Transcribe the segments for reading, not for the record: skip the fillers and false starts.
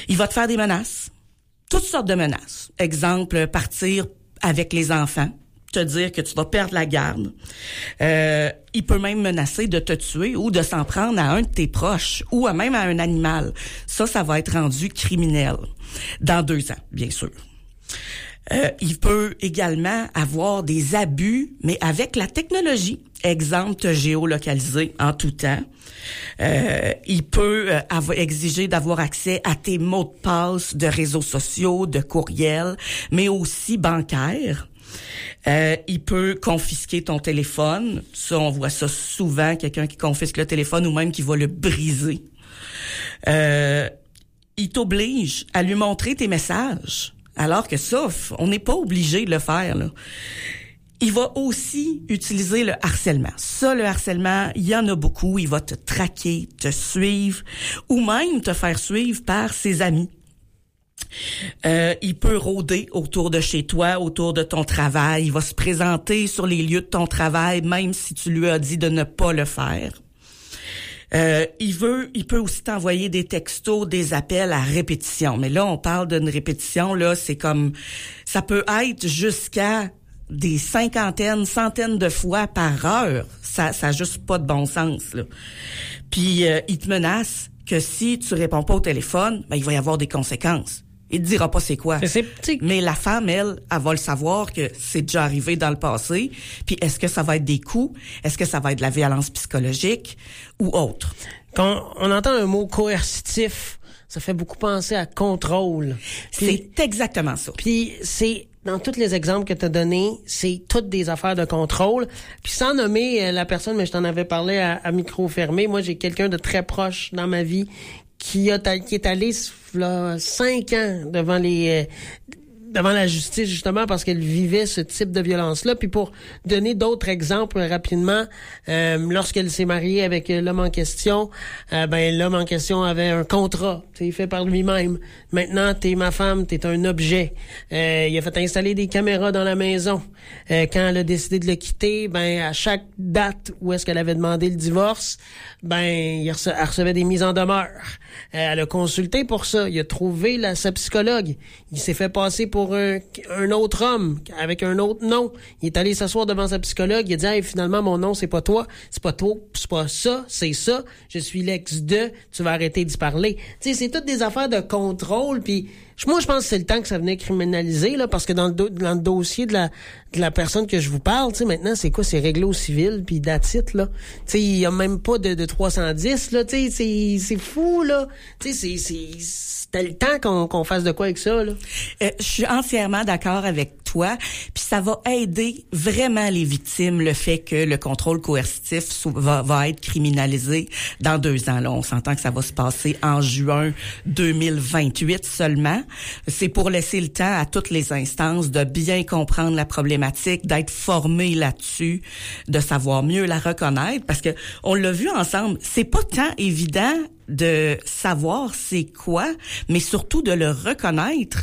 Il va te faire des menaces. Toutes sortes de menaces. Exemple, partir avec les enfants. Te dire que tu vas perdre la garde. Il peut même menacer de te tuer ou de s'en prendre à un de tes proches ou même à un animal. Ça va être rendu criminel dans 2 ans, bien sûr. Il peut également avoir des abus, mais avec la technologie. Exemple, te géolocaliser en tout temps. Il peut exiger d'avoir accès à tes mots de passe de réseaux sociaux, de courriels, mais aussi bancaires. Il peut confisquer ton téléphone. Ça, on voit ça souvent, quelqu'un qui confisque le téléphone ou même qui va le briser. Il t'oblige à lui montrer tes messages. Alors que ça, on n'est pas obligé de le faire, là. Il va aussi utiliser le harcèlement. Ça, le harcèlement, il y en a beaucoup. Il va te traquer, te suivre ou même te faire suivre par ses amis. Il peut rôder autour de chez toi, autour de ton travail. Il va se présenter sur les lieux de ton travail, même si tu lui as dit de ne pas le faire. Il peut aussi t'envoyer des textos, des appels à répétition. Mais là, on parle d'une répétition, là, c'est comme, ça peut être jusqu'à des centaines de fois par heure. Ça a juste pas de bon sens, là. Puis, il te menace que si tu réponds pas au téléphone, il va y avoir des conséquences. Il te dira pas c'est quoi. Mais la femme, elle va le savoir que c'est déjà arrivé dans le passé. Puis est-ce que ça va être des coups? Est-ce que ça va être de la violence psychologique ou autre? Quand on entend un mot coercitif, ça fait beaucoup penser à contrôle. Puis, c'est exactement ça. Puis c'est dans tous les exemples que tu as donnés, c'est toutes des affaires de contrôle. Puis sans nommer la personne, mais je t'en avais parlé à micro fermé. Moi, j'ai quelqu'un de très proche dans ma vie qui est allé là, 5 ans devant la justice, justement, parce qu'elle vivait ce type de violence-là. Puis pour donner d'autres exemples rapidement, lorsqu'elle s'est mariée avec l'homme en question, l'homme en question avait un contrat, fait par lui-même. Maintenant, t'es ma femme, t'es un objet. Il a fait installer des caméras dans la maison. Quand elle a décidé de le quitter, à chaque date où est-ce qu'elle avait demandé le divorce, elle recevait des mises en demeure. Elle a consulté pour ça. Il a trouvé sa psychologue. Il s'est fait passer pour un autre homme avec un autre nom. Il est allé s'asseoir devant sa psychologue. Il a dit hey, finalement mon nom c'est pas toi, c'est pas ça, c'est ça. Je suis l'ex de. Tu vas arrêter d'y parler. Tu sais, c'est toutes des affaires de contrôle. Puis moi je pense que c'est le temps que ça venait criminaliser là, parce que dans le dossier de la personne que je vous parle, tu sais maintenant c'est quoi, c'est réglé au civil puis that's it, là. Tu sais il y a même pas de 310 là. Tu sais c'est fou là. Tu sais c'était le temps qu'on fasse de quoi avec ça, là. Je suis entièrement d'accord avec toi. Puis ça va aider vraiment les victimes, le fait que le contrôle coercitif va être criminalisé dans 2 ans. Là, on s'entend que ça va se passer en juin 2028 seulement. C'est pour laisser le temps à toutes les instances de bien comprendre la problématique, d'être formées là-dessus, de savoir mieux la reconnaître. Parce que on l'a vu ensemble, c'est pas tant évident de savoir c'est quoi, mais surtout de le reconnaître.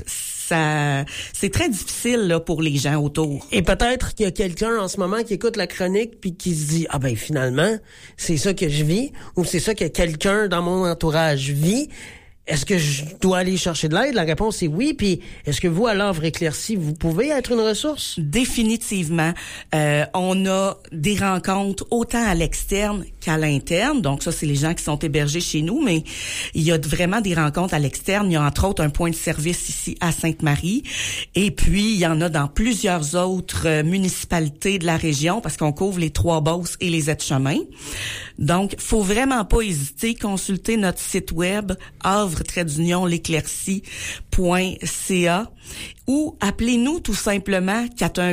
C'est très difficile là pour les gens autour. Et peut-être qu'il y a quelqu'un en ce moment qui écoute la chronique puis qui se dit finalement c'est ça que je vis ou c'est ça que quelqu'un dans mon entourage vit. Est-ce que je dois aller chercher de l'aide? La réponse est oui. Puis est-ce que vous, à l'Havre Éclairci, vous pouvez être une ressource? Définitivement. On a des rencontres autant à l'externe qu'à l'interne. Donc ça, c'est les gens qui sont hébergés chez nous. Mais il y a vraiment des rencontres à l'externe. Il y a entre autres un point de service ici à Sainte-Marie. Et puis, il y en a dans plusieurs autres municipalités de la région parce qu'on couvre les Trois-Bosses et les Aides-Chemins. Donc, faut vraiment pas hésiter. Consulter notre site web havre-l'éclaircie.ca ou appelez-nous tout simplement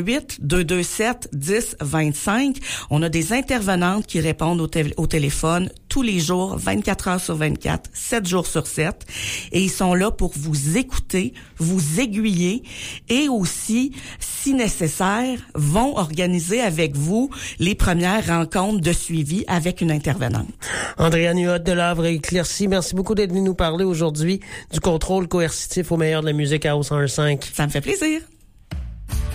418-227-1025. On a des intervenantes qui répondent au téléphone tous les jours, 24 heures sur 24, 7 jours sur 7. Et ils sont là pour vous écouter, vous aiguiller et aussi, si nécessaire, vont organiser avec vous les premières rencontres de suivi avec une intervenante. Andréane Huot de l'Havre Éclairci, merci beaucoup d'être venue nous parler aujourd'hui du contrôle coercitif au meilleur de la musique à 101.5. Ça me fait plaisir.